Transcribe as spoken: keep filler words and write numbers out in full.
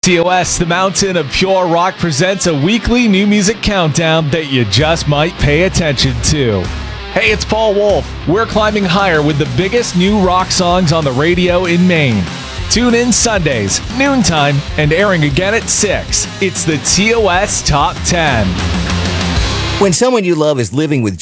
T O S, the Mountain of Pure Rock, presents a weekly new music countdown that you just might pay attention to. Hey, it's Paul Wolf. We're climbing higher with the biggest new rock songs on the radio in Maine. Tune in Sundays, noontime, and airing again at six. It's the T O S Top ten. When someone you love is living with